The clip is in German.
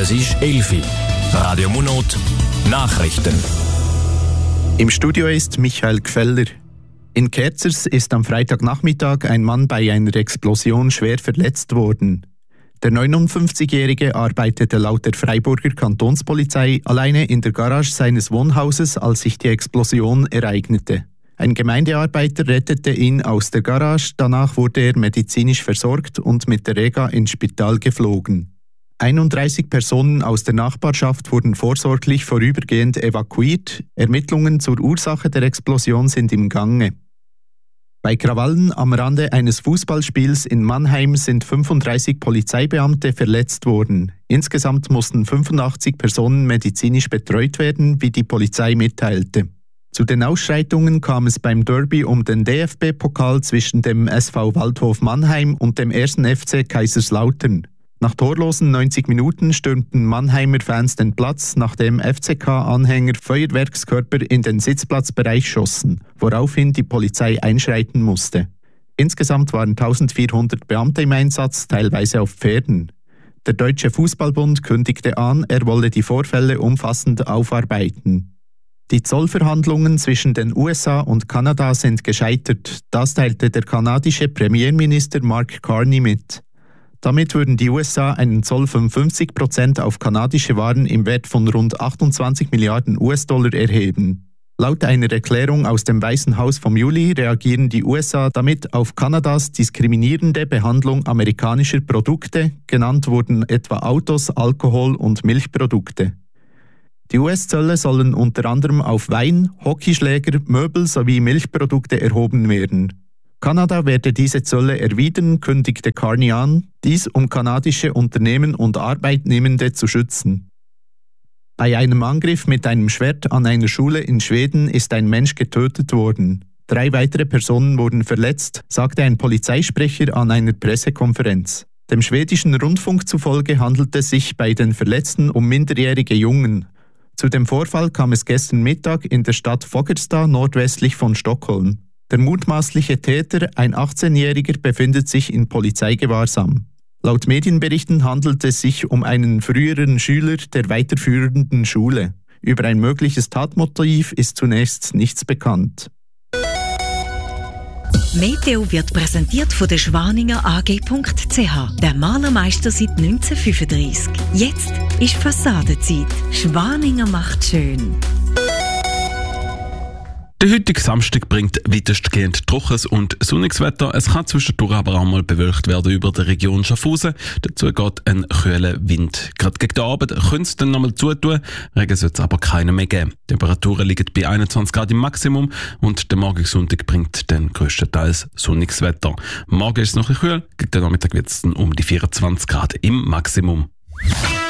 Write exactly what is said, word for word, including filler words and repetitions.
Es ist elf Uhr. Radio Munot Nachrichten. Im Studio ist Michael Gfeller. In Kerzers ist am Freitagnachmittag ein Mann bei einer Explosion schwer verletzt worden. Der neunundfünfzigjährige arbeitete laut der Freiburger Kantonspolizei alleine in der Garage seines Wohnhauses, als sich die Explosion ereignete. Ein Gemeindearbeiter rettete ihn aus der Garage, danach wurde er medizinisch versorgt und mit der Rega ins Spital geflogen. einunddreißig Personen aus der Nachbarschaft wurden vorsorglich vorübergehend evakuiert. Ermittlungen zur Ursache der Explosion sind im Gange. Bei Krawallen am Rande eines Fußballspiels in Mannheim sind fünfunddreißig Polizeibeamte verletzt worden. Insgesamt mussten fünfundachtzig Personen medizinisch betreut werden, wie die Polizei mitteilte. Zu den Ausschreitungen kam es beim Derby um den D F B-Pokal zwischen dem S V Waldhof Mannheim und dem ersten F C Kaiserslautern. Nach torlosen neunzig Minuten stürmten Mannheimer Fans den Platz, nachdem F C K-Anhänger Feuerwerkskörper in den Sitzplatzbereich schossen, woraufhin die Polizei einschreiten musste. Insgesamt waren eintausendvierhundert Beamte im Einsatz, teilweise auf Pferden. Der Deutsche Fußballbund kündigte an, er wolle die Vorfälle umfassend aufarbeiten. Die Zollverhandlungen zwischen den U S A und Kanada sind gescheitert, das teilte der kanadische Premierminister Mark Carney mit. Damit würden die U S A einen Zoll von fünfzig Prozent auf kanadische Waren im Wert von rund achtundzwanzig Milliarden U S-Dollar erheben. Laut einer Erklärung aus dem Weißen Haus vom Juli reagieren die U S A damit auf Kanadas diskriminierende Behandlung amerikanischer Produkte, genannt wurden etwa Autos, Alkohol und Milchprodukte. Die U S-Zölle sollen unter anderem auf Wein, Hockeyschläger, Möbel sowie Milchprodukte erhoben werden. Kanada werde diese Zölle erwidern, kündigte Carney an, dies um kanadische Unternehmen und Arbeitnehmende zu schützen. Bei einem Angriff mit einem Schwert an einer Schule in Schweden ist ein Mensch getötet worden. Drei weitere Personen wurden verletzt, sagte ein Polizeisprecher an einer Pressekonferenz. Dem schwedischen Rundfunk zufolge handelt es sich bei den Verletzten um minderjährige Jungen. Zu dem Vorfall kam es gestern Mittag in der Stadt Fagersta nordwestlich von Stockholm. Der mutmaßliche Täter, ein achtzehnjähriger, befindet sich in Polizeigewahrsam. Laut Medienberichten handelt es sich um einen früheren Schüler der weiterführenden Schule. Über ein mögliches Tatmotiv ist zunächst nichts bekannt. Meteo wird präsentiert von der Schwaninger A G punkt C H, der Malermeister seit neunzehnhundertfünfunddreissig. Jetzt ist Fassadenzeit. Schwaninger macht schön. Der heutige Samstag bringt weitestgehend trockenes und sonniges Wetter. Es kann zwischendurch aber auch mal bewölkt werden über der Region Schaffhausen. Dazu geht ein kühler Wind. Gerade gegen den Abend könnte es dann nochmal zutun. Regen soll es aber keinen mehr geben. Die Temperaturen liegen bei einundzwanzig Grad im Maximum und der morgige Sonntag bringt dann grösstenteils sonniges Wetter. Morgen ist es noch ein kühl, gegen den Nachmittag wird es dann um die vierundzwanzig Grad im Maximum.